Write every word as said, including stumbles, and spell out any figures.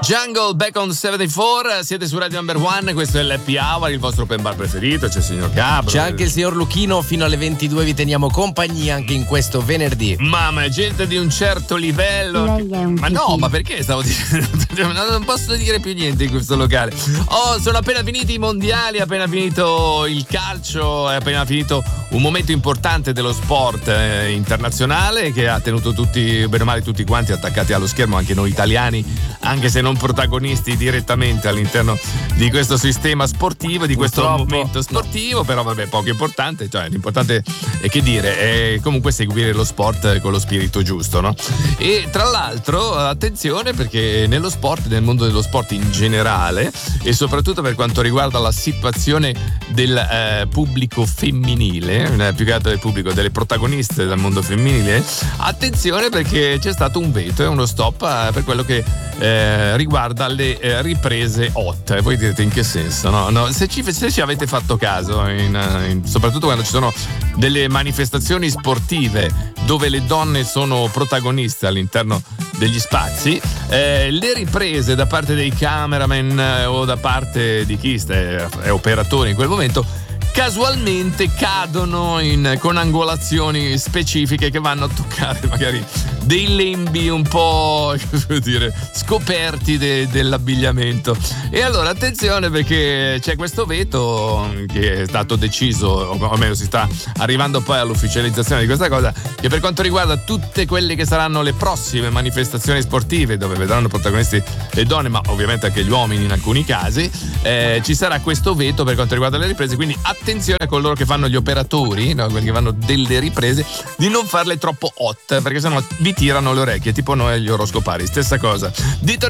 Jungle Back on settantaquattro, siete su Radio Number One, questo è l'Happy Hour, il vostro open bar preferito, c'è il signor Gabro. C'è anche il signor Luchino, fino alle ventidue vi teniamo compagnia anche in questo venerdì. Mamma, gente di un certo livello. Un ma no, ma perché stavo dicendo? Non posso dire più niente in questo locale. Oh, sono appena finiti i mondiali, è appena finito il calcio, è appena finito un momento importante dello sport eh, internazionale che ha tenuto tutti, bene o male tutti quanti attaccati allo schermo, anche noi italiani, anche se non protagonisti direttamente all'interno di questo sistema sportivo, di questo Purtroppo, momento sportivo, però vabbè, poco importante, cioè l'importante è che dire, è comunque seguire lo sport con lo spirito giusto, no? E tra l'altro attenzione, perché nello sport, nel mondo dello sport in generale e soprattutto per quanto riguarda la situazione del eh, pubblico femminile, eh, più che altro del pubblico delle protagoniste del mondo femminile, attenzione perché c'è stato un veto e uno stop eh, per quello che eh, riguarda le eh, riprese hot. Voi direte in che senso? No? No, se, ci, se ci avete fatto caso, in, in, soprattutto quando ci sono delle manifestazioni sportive dove le donne sono protagoniste all'interno degli spazi, eh, le riprese da parte dei cameraman eh, o da parte di chi è, è operatore in quel momento casualmente cadono in, con angolazioni specifiche che vanno a toccare magari dei lembi un po', come dire, scoperti de, dell'abbigliamento. E allora attenzione, perché c'è questo veto che è stato deciso, o almeno si sta arrivando poi all'ufficializzazione di questa cosa, che per quanto riguarda tutte quelle che saranno le prossime manifestazioni sportive dove vedranno protagonisti le donne, ma ovviamente anche gli uomini in alcuni casi, eh, ci sarà questo veto per quanto riguarda le riprese. Quindi attenzione a coloro che fanno gli operatori, no? Quelli che fanno delle riprese, di non farle troppo hot, perché sennò vi tirano le orecchie, tipo noi agli oroscopari, stessa cosa. Dito